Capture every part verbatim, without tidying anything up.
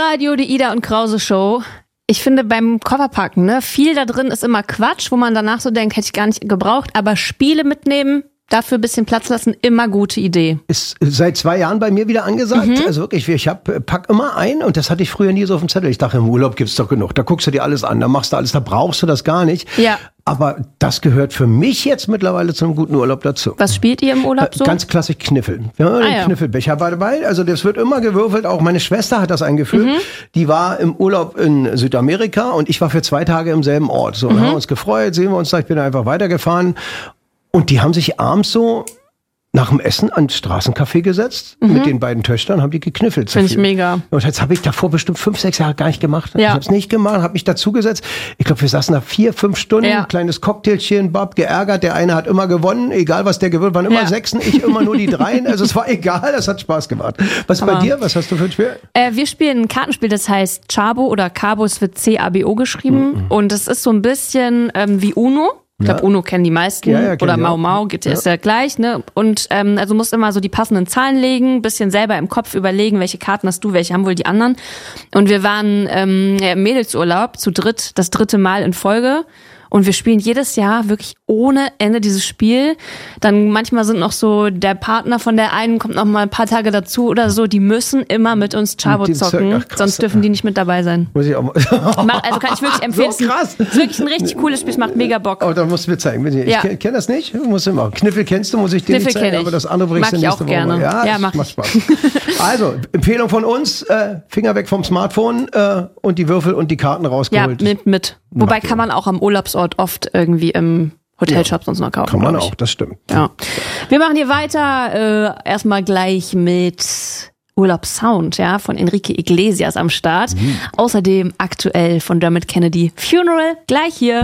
Hitradio, die Ida und Krause Show. Ich finde beim Kofferpacken, ne, viel da drin ist immer Quatsch, wo man danach so denkt, hätte ich gar nicht gebraucht. Aber Spiele mitnehmen, dafür ein bisschen Platz lassen, immer gute Idee. Ist seit zwei Jahren bei mir wieder angesagt. Mhm. Also wirklich, ich hab, pack immer ein und das hatte ich früher nie so auf dem Zettel. Ich dachte, im Urlaub gibt's doch genug. Da guckst du dir alles an, da machst du alles, da brauchst du das gar nicht. Ja. Aber das gehört für mich jetzt mittlerweile zu einem guten Urlaub dazu. Was spielt ihr im Urlaub so? Ganz klassisch Kniffel. Wir haben ah, einen ja. Kniffelbecher dabei. Also das wird immer gewürfelt. Auch meine Schwester hat das eingeführt. Mhm. Die war im Urlaub in Südamerika und ich war für zwei Tage im selben Ort. So, und mhm. haben uns gefreut, sehen wir uns da. Ich bin einfach weitergefahren. Und die haben sich abends so nach dem Essen ans Straßencafé gesetzt, mhm. mit den beiden Töchtern, haben die gekniffelt. Finde ich mega. Und jetzt habe ich davor bestimmt fünf, sechs Jahre gar nicht gemacht. Ja. Ich habe es nicht gemacht, habe mich dazugesetzt. Ich glaube, wir saßen da vier, fünf Stunden, ja. kleines Cocktailchen, Bob, geärgert. Der eine hat immer gewonnen, egal was der gewinnt, waren immer ja. Sechsen, ich immer nur die Dreien. Also es war egal, das hat Spaß gemacht. Was Aber bei dir? Was hast du für ein Spiel? Äh, wir spielen ein Kartenspiel, das heißt Chabo oder Cabo, es wird C A B O geschrieben. Mhm. Und es ist so ein bisschen ähm, wie Uno. Ich glaube, ja. Uno kennen die meisten. Ja, ja, oder Mau Mau, geht ja. ist ja gleich, ne? Und ähm, also musst immer so die passenden Zahlen legen, bisschen selber im Kopf überlegen, welche Karten hast du, welche haben wohl die anderen. Und wir waren ähm, im Mädelsurlaub zu dritt, das dritte Mal in Folge. Und wir spielen jedes Jahr wirklich ohne Ende dieses Spiel. Dann manchmal sind noch so, der Partner von der einen kommt noch mal ein paar Tage dazu oder so. Die müssen immer mit uns Chabo zocken, Ach, sonst dürfen die nicht mit dabei sein. Muss ich auch mal. Also kann ich wirklich empfehlen. So krass. Es ist wirklich ein richtig cooles Spiel, es macht mega Bock. Oh, da musst du mir zeigen. Ich ja. kenne kenn das nicht, muss ich machen. Kniffel kennst du, muss ich dir Kniffel nicht zeigen, ich. aber das andere bringst mag du nächste Woche. Mag ich auch gerne. Ja, ja mach macht Spaß. Also, Empfehlung von uns, äh, Finger weg vom Smartphone äh, und die Würfel und die Karten rausgeholt. Ja, mit, mit. Wobei kann man auch am Urlaubsort oft irgendwie im Hotelshop ja, sonst noch kaufen. Kann man auch, das stimmt. Ja. Wir machen hier weiter, äh, erstmal gleich mit Urlaubssound, ja, von Enrique Iglesias am Start. Mhm. Außerdem aktuell von Dermot Kennedy Funeral, gleich hier.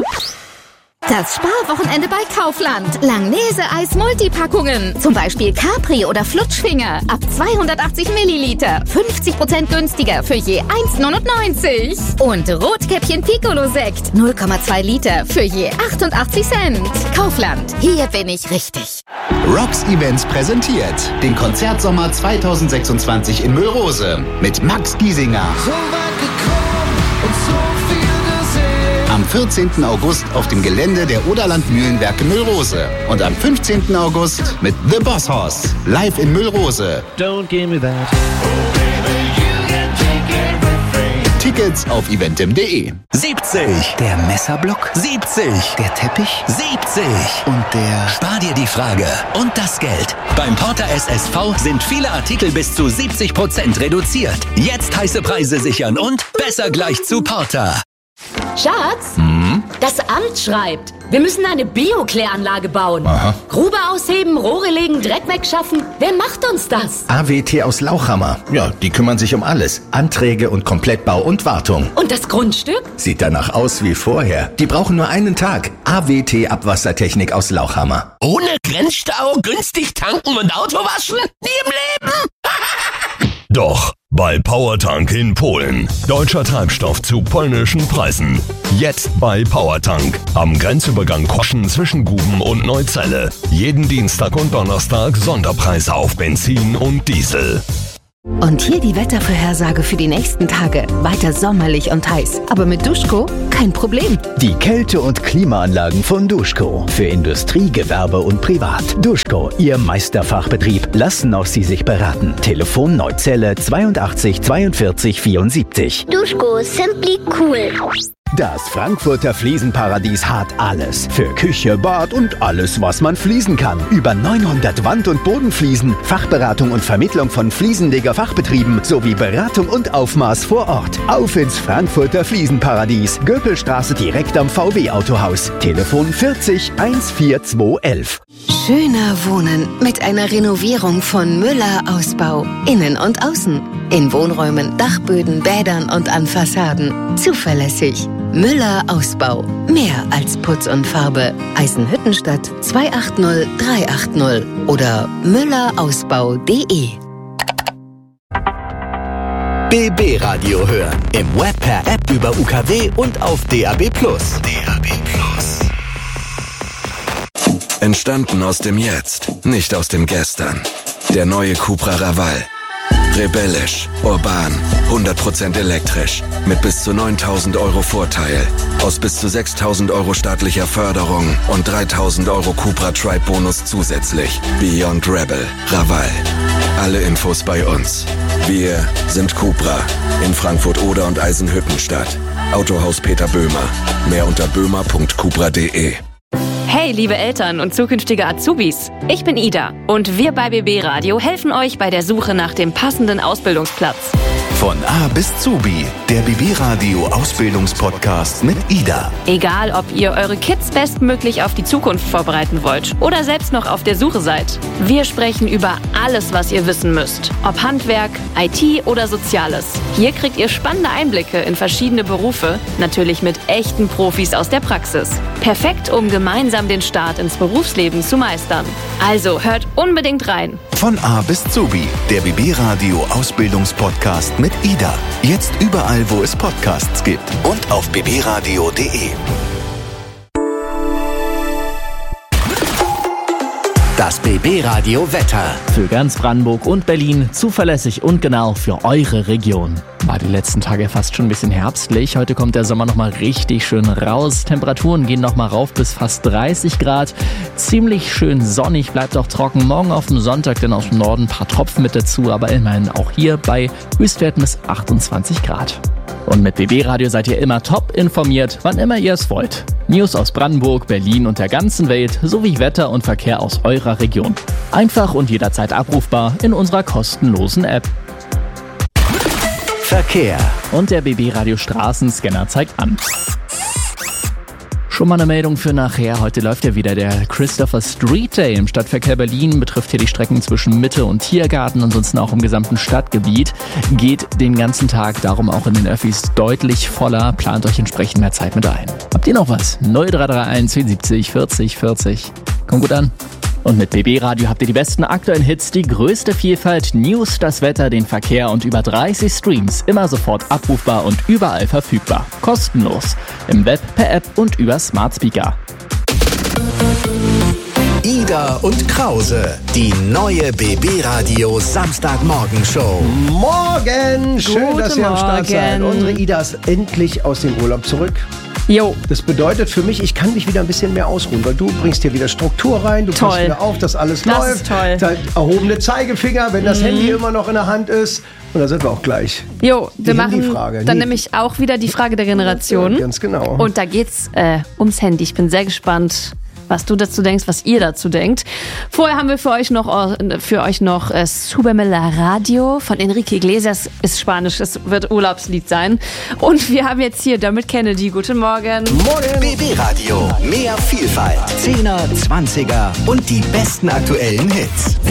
Das Sparwochenende bei Kaufland. Langnese-Eis Multipackungen. Zum Beispiel Capri oder Flutschfinger. Ab zweihundertachtzig Milliliter. fünfzig Prozent günstiger für je eins neunundneunzig. Und Rotkäppchen Piccolo-Sekt. null Komma zwei Liter für je achtundachtzig Cent. Kaufland. Hier bin ich richtig. Rocks Events präsentiert den Konzertsommer zweitausendsechsundzwanzig in Müllrose mit Max Giesinger. So weit gekommen und so viel gesehen. Am vierzehnten August auf dem Gelände der Oderland Mühlenwerke Müllrose. Und am fünfzehnten August mit The Boss Hoss. Live in Müllrose. Don't give me that. Tickets auf eventim punkt de. siebzig. Der Messerblock. siebzig. Der Teppich. siebzig. Und der... Spar dir die Frage und das Geld. Beim Porter S S V sind viele Artikel bis zu siebzig Prozent reduziert. Jetzt heiße Preise sichern und besser gleich zu Porter. Schatz, Hm? das Amt schreibt, wir müssen eine Biokläranlage bauen. Aha. Grube ausheben, Rohre legen, Dreck wegschaffen. Wer macht uns das? A W T aus Lauchhammer. Ja, die kümmern sich um alles. Anträge und Komplettbau und Wartung. Und das Grundstück? Sieht danach aus wie vorher. Die brauchen nur einen Tag. A W T Abwassertechnik aus Lauchhammer. Ohne Grenzstau, günstig tanken und Auto waschen? Nie im Leben! Doch, bei Powertank in Polen. Deutscher Treibstoff zu polnischen Preisen. Jetzt bei Powertank. Am Grenzübergang Koschen zwischen Guben und Neuzelle. Jeden Dienstag und Donnerstag Sonderpreise auf Benzin und Diesel. Und hier die Wettervorhersage für die nächsten Tage. Weiter sommerlich und heiß. Aber mit Duschko kein Problem. Die Kälte- und Klimaanlagen von Duschko. Für Industrie, Gewerbe und Privat. Duschko, Ihr Meisterfachbetrieb. Lassen auch Sie sich beraten. Telefon Neuzelle zweiundachtzig zweiundvierzig vierundsiebzig. Duschko, simply cool. Das Frankfurter Fliesenparadies hat alles. Für Küche, Bad und alles, was man fließen kann. Über neunhundert Wand- und Bodenfliesen, Fachberatung und Vermittlung von Fliesenleger-Fachbetrieben sowie Beratung und Aufmaß vor Ort. Auf ins Frankfurter Fliesenparadies. Göpelstraße direkt am V W-Autohaus. Telefon vierzig vierzehn elf. Schöner Wohnen mit einer Renovierung von Müller Ausbau. Innen und außen. In Wohnräumen, Dachböden, Bädern und an Fassaden. Zuverlässig. Müller Ausbau. Mehr als Putz und Farbe. Eisenhüttenstadt zwei acht null drei acht null oder müllerausbau punkt de. B B Radio hören. Im Web per App über U K W und auf D A B plus. D A B plus. Entstanden aus dem Jetzt, nicht aus dem Gestern. Der neue Cupra Raval. Rebellisch, urban, hundert Prozent elektrisch. Mit bis zu neuntausend Euro Vorteil. Aus bis zu sechstausend Euro staatlicher Förderung und dreitausend Euro Cupra Tribe Bonus zusätzlich. Beyond Rebel, Raval. Alle Infos bei uns. Wir sind Cupra. In Frankfurt Oder und Eisenhüttenstadt. Autohaus Peter Böhmer. Mehr unter böhmer punkt cupra punkt de. Hey, liebe Eltern und zukünftige Azubis. Ich bin Ida und wir bei B B Radio helfen euch bei der Suche nach dem passenden Ausbildungsplatz. Von A bis Zubi, der B B Radio Ausbildungspodcast mit Ida. Egal, ob ihr eure Kids bestmöglich auf die Zukunft vorbereiten wollt oder selbst noch auf der Suche seid. Wir sprechen über alles, was ihr wissen müsst. Ob Handwerk, I T oder Soziales. Hier kriegt ihr spannende Einblicke in verschiedene Berufe, natürlich mit echten Profis aus der Praxis. Perfekt, um gemeinsam den Start ins Berufsleben zu meistern. Also hört unbedingt rein. Von A bis Zubi, der B B Radio Ausbildungspodcast mit Ida. Jetzt überall, wo es Podcasts gibt und auf b b radio punkt de. Das B B Radio Wetter. Für ganz Brandenburg und Berlin zuverlässig und genau für eure Region. War die letzten Tage fast schon ein bisschen herbstlich. Heute kommt der Sommer nochmal richtig schön raus. Temperaturen gehen nochmal rauf bis fast dreißig Grad. Ziemlich schön sonnig, bleibt auch trocken. Morgen auf dem Sonntag dann aus dem Norden ein paar Tropfen mit dazu, aber immerhin auch hier bei Höchstwerten bis achtundzwanzig Grad. Und mit B B Radio seid ihr immer top informiert, wann immer ihr es wollt. News aus Brandenburg, Berlin und der ganzen Welt sowie Wetter und Verkehr aus eurer Region. Einfach und jederzeit abrufbar in unserer kostenlosen App. Verkehr. Und der B B Radio Straßenscanner zeigt an. Schon mal eine Meldung für nachher. Heute läuft ja wieder der Christopher Street Day im Stadtverkehr Berlin. Betrifft hier die Strecken zwischen Mitte und Tiergarten, ansonsten auch im gesamten Stadtgebiet. Geht den ganzen Tag, darum auch in den Öffis deutlich voller. Plant euch entsprechend mehr Zeit mit ein. Habt ihr noch was? null drei drei eins siebzig vierzig vierzig. Kommt gut an. Und mit B B Radio habt ihr die besten aktuellen Hits, die größte Vielfalt, News, das Wetter, den Verkehr und über dreißig Streams. Immer sofort abrufbar und überall verfügbar. Kostenlos. Im Web, per App und über Smart Speaker. Ida und Krause, die neue B B Radio Samstagmorgenshow. Morgen! Schön, Guten dass ihr am Start seid. Morgen. Unsere Ida ist endlich aus dem Urlaub zurück. Jo. Das bedeutet für mich, ich kann mich wieder ein bisschen mehr ausruhen, weil du bringst hier wieder Struktur rein, du Toll. passt wieder auf, dass alles Das läuft. ist toll. Da- Erhobene Zeigefinger, wenn das Mhm. Handy immer noch in der Hand ist. Und da sind wir auch gleich. Jo, Die wir machen Handyfrage. dann Nee. nämlich auch wieder die Frage der Generation. Ja, ganz genau. Und da geht's äh, ums Handy. Ich bin sehr gespannt, was du dazu denkst, was ihr dazu denkt. Vorher haben wir für euch noch äh, für euch noch äh, Súbeme la Radio von Enrique Iglesias, ist Spanisch, es wird Urlaubslied sein. Und wir haben jetzt hier Dermot Kennedy. Guten Morgen. Morgen. B B Radio, mehr Vielfalt, Zehner, Zwanziger und die besten aktuellen Hits.